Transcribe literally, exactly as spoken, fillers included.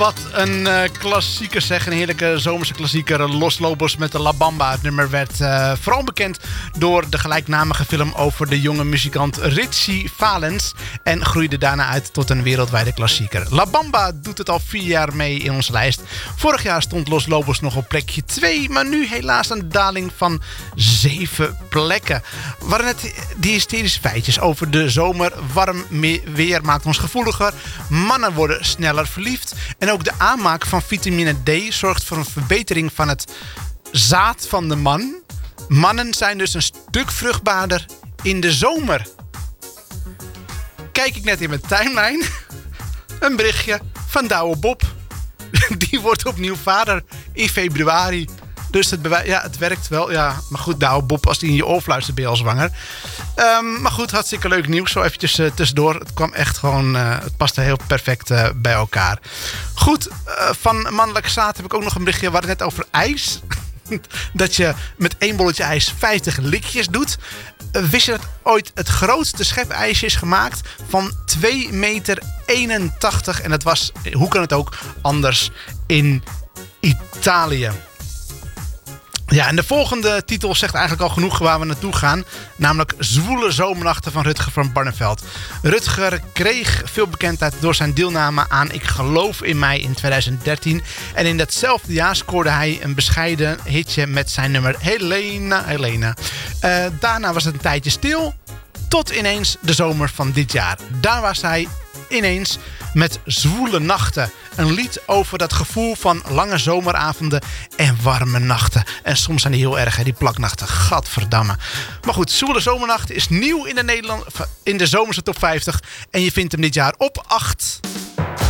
Wat een uh, klassieker zeg, een heerlijke zomerse klassieker. Los Lobos met de La Bamba. Het nummer werd uh, vooral bekend door de gelijknamige film over de jonge muzikant Richie Valens en groeide daarna uit tot een wereldwijde klassieker. La Bamba doet het al vier jaar mee in onze lijst. Vorig jaar stond Los Lobos nog op plekje twee, maar nu helaas een daling van zeven plekken. Waren het die hysterische feitjes over de zomer, warm weer maakt ons gevoeliger, mannen worden sneller verliefd en ook de aanmaak van vitamine D zorgt voor een verbetering van het zaad van de man. Mannen zijn dus een stuk vruchtbaarder in de zomer. Kijk ik net in mijn timeline. Een berichtje van Douwe Bob. Die wordt opnieuw vader in februari. Dus het, bewij- ja, het werkt wel. Ja, maar goed, Douwe Bob, als die in je oor fluistert, ben je al zwanger. Um, maar goed, hartstikke leuk nieuws. Zo eventjes uh, tussendoor. Het kwam echt gewoon... Uh, het paste heel perfect uh, bij elkaar. Goed, uh, van Mannelijk Zaad heb ik ook nog een berichtje. We hadden het net over ijs. Dat je met één bolletje ijs vijftig likjes doet. Uh, wist je dat ooit het grootste schepijsje is gemaakt van twee meter eenentachtig? En dat was, hoe kan het ook, anders in Italië. Ja, en de volgende titel zegt eigenlijk al genoeg waar we naartoe gaan. Namelijk Zwoele Zomernachten van Rutger van Barneveld. Rutger kreeg veel bekendheid door zijn deelname aan Ik Geloof in Mij in tweeduizend dertien. En in datzelfde jaar scoorde hij een bescheiden hitje met zijn nummer Helena, Helena. Uh, daarna was het een tijdje stil. Tot ineens de zomer van dit jaar. Daar was hij ineens met Zwoele Nachten. Een lied over dat gevoel van lange zomeravonden en warme nachten. En soms zijn die heel erg, hè, die plaknachten. Gadverdamme. Maar goed, Zwoele Zomernachten is nieuw in de, Nederland, in de zomerse top vijftig. En je vindt hem dit jaar op acht.